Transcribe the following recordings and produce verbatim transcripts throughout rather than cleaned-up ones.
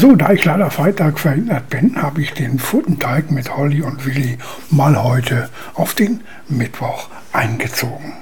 So, da ich leider Freitag verhindert bin, habe ich den Pfotenteig mit Holly und Willi mal heute auf den Mittwoch eingezogen.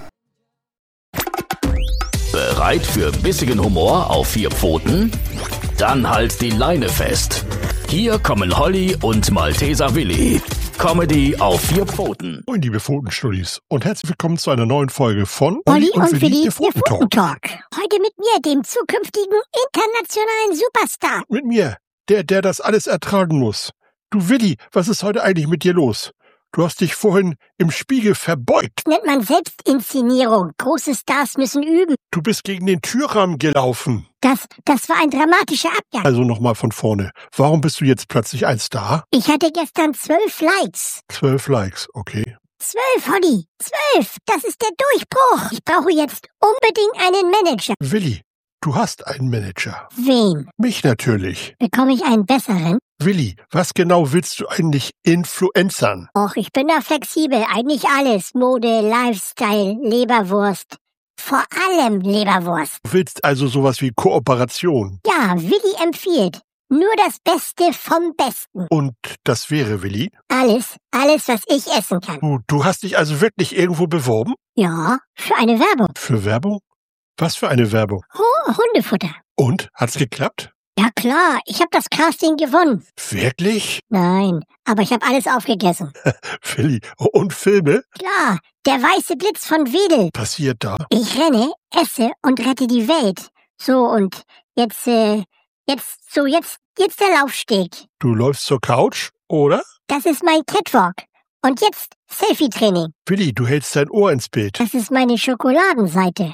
Bereit für bissigen Humor auf vier Pfoten? Dann halt die Leine fest. Hier kommen Holly und Malteser Willi. Comedy auf vier Pfoten. Moin, liebe Pfotenstudis, und herzlich willkommen zu einer neuen Folge von Holly und, und Willi, der Pfotentalk. Pfotentalk. Heute mit mir, dem zukünftigen internationalen Superstar. Mit mir, der, der das alles ertragen muss. Du Willi, was ist heute eigentlich mit dir los? Du hast dich vorhin im Spiegel verbeugt. Nennt man Selbstinszenierung. Große Stars müssen üben. Du bist gegen den Türrahmen gelaufen. Das, das war ein dramatischer Abgang. Also nochmal von vorne. Warum bist du jetzt plötzlich ein Star? Ich hatte gestern zwölf Likes. Zwölf Likes, okay. Zwölf, Holly. Zwölf. Das ist der Durchbruch. Ich brauche jetzt unbedingt einen Manager. Willi, du hast einen Manager. Wen? Mich natürlich. Bekomme ich einen besseren? Willi, was genau willst du eigentlich influencern? Och, ich bin da flexibel. Eigentlich alles. Mode, Lifestyle, Leberwurst. Vor allem Leberwurst. Du willst also sowas wie Kooperation. Ja, Willi empfiehlt. Nur das Beste vom Besten. Und das wäre, Willi? Alles, alles, was ich essen kann. Du, du hast dich also wirklich irgendwo beworben? Ja, für eine Werbung. Für Werbung? Was für eine Werbung? Oh, Hundefutter. Und? Hat's geklappt? Ja klar, ich habe das Casting gewonnen. Wirklich? Nein, aber ich habe alles aufgegessen. Willi, und Filme? Klar, der weiße Blitz von Wedel. Passiert da? Ich renne, esse und rette die Welt. So, und jetzt, äh, jetzt, so, jetzt, jetzt der Laufsteg. Du läufst zur Couch, oder? Das ist mein Catwalk. Und jetzt Selfie-Training. Willi, du hältst dein Ohr ins Bild. Das ist meine Schokoladenseite.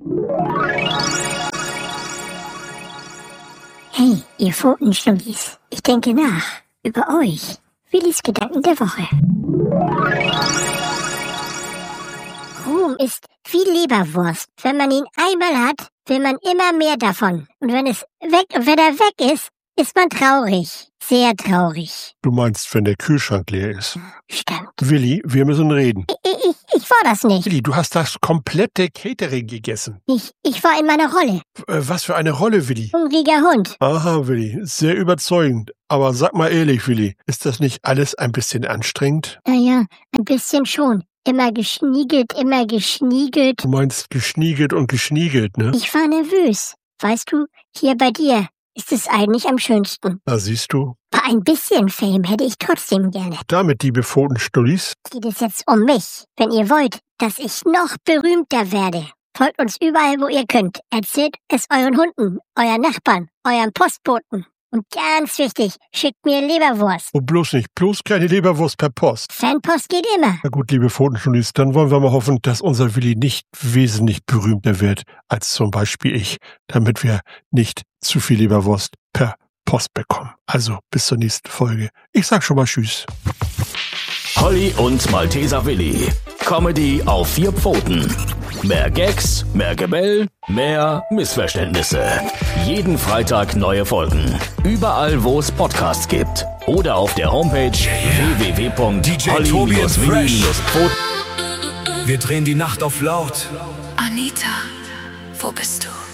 Hey, ihr Pfotenstudis, ich denke nach über euch. Willis Gedanken der Woche. Ruhm ist wie Leberwurst. Wenn man ihn einmal hat, will man immer mehr davon. Und wenn es weg, wenn er weg ist, ist man traurig. Sehr traurig. Du meinst, wenn der Kühlschrank leer ist? Stimmt. Willi, wir müssen reden. Ich, ich, ich war das nicht. Willi, du hast das komplette Catering gegessen. Ich, ich war in meiner Rolle. Äh, was für eine Rolle, Willi? Hungriger Hund. Aha, Willi, sehr überzeugend. Aber sag mal ehrlich, Willi, ist das nicht alles ein bisschen anstrengend? Naja, ein bisschen schon. Immer geschniegelt, immer geschniegelt. Du meinst geschniegelt und geschniegelt, ne? Ich war nervös. Weißt du, hier bei dir ist es eigentlich am schönsten. Da siehst du. Aber ein bisschen Fame hätte ich trotzdem gerne. Damit, liebe Pfotenstudis, Geht es jetzt um mich. Wenn ihr wollt, dass ich noch berühmter werde, folgt uns überall, wo ihr könnt. Erzählt es euren Hunden, euren Nachbarn, euren Postboten. Und ganz wichtig, schickt mir Leberwurst. und bloß nicht, bloß keine Leberwurst per Post. Fanpost geht immer. Na gut, liebe Pfotenstudis, dann wollen wir mal hoffen, dass unser Willi nicht wesentlich berühmter wird als zum Beispiel ich, damit wir nicht zu viel Leberwurst per Post bekommen. Also, bis zur nächsten Folge. Ich sag schon mal Tschüss. Holly und Malteser Willi. Comedy auf vier Pfoten. Mehr Gags, mehr Gebell, mehr Missverständnisse. Jeden Freitag neue Folgen. Überall, wo es Podcasts gibt. Oder auf der Homepage w w w punkt holly Bindestrich willi Bindestrich pfoten. Wir drehen die Nacht auf laut. Anita, wo bist du?